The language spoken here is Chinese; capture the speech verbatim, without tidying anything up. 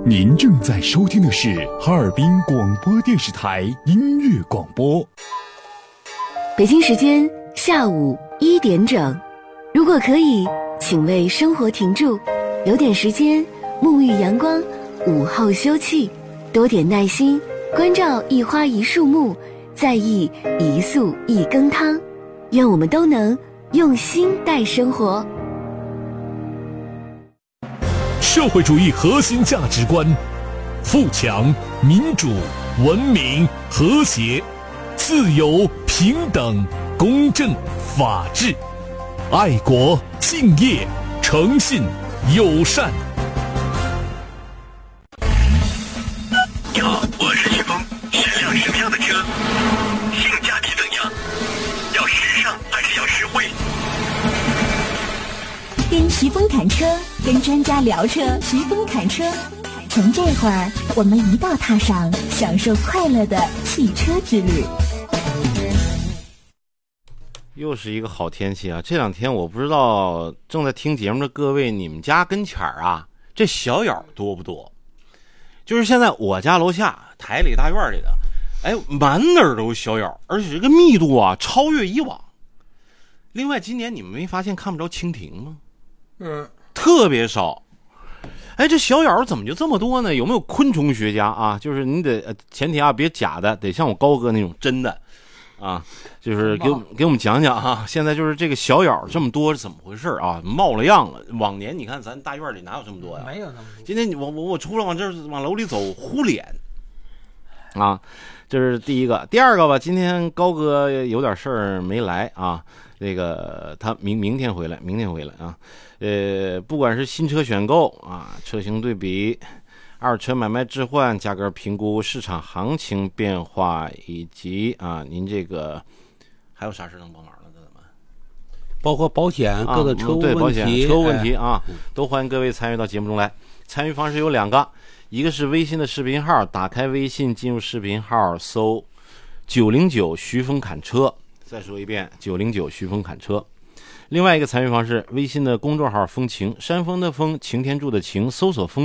您正在收听的是哈尔滨广播电视台音乐广播。 北京时间下午一点整，如果可以，请为生活停住，留点时间沐浴阳光，午后休憩，多点耐心，关照一花一树木，在意一素一羹汤。愿我们都能用心待生活。 社会主义核心价值观：富强、民主、文明、和谐、自由、平等、公正、法治、爱国、敬业、诚信、友善。 你好，我是徐峰，选辆什么样的车？性价比怎样？要时尚还是要实惠？ 跟徐峰谈车，跟专家聊车，徐峰谈车。从这会儿，我们一道踏上享受快乐的汽车之旅。 又是一个好天气啊！这两天我不知道正在听节目的各位，你们家跟前儿啊，这小咬多不多？就是现在我家楼下台里大院里的，哎，满哪儿都是小咬，而且这个密度啊超越以往。另外，今年你们没发现看不着蜻蜓吗？ 嗯， 特别少。哎，这小咬怎么就这么多呢？有没有昆虫学家啊？就是你得、呃、前提啊，别假的，得像我高哥那种真的啊，就是给给我们讲讲哈、啊。现在就是这个小咬这么多是怎么回事啊？冒了样了。往年你看咱大院里哪有这么多呀？ 没有那么多。 今天我我我出来往这儿往楼里走，呼脸啊，这是第一个。第二个吧，今天高哥有点事儿没来啊。这个他明明天回来，明天回来啊。呃，不管是新车选购啊，车型对比，二车买卖置换，价格评估，市场行情变化，以及啊，您这个还有啥事能帮忙的？咱们包括保险、各个车务对保险、车务问题啊， 哎、 都欢迎各位参与到节目中来。参与方式有两个，一个是微信的视频号，打开微信进入视频号，搜九零九徐峰侃车。再说一遍，九零九徐峰侃车。另外一个参与方式，微信的公众号风晴，山峰的峰，擎天柱的擎，搜索风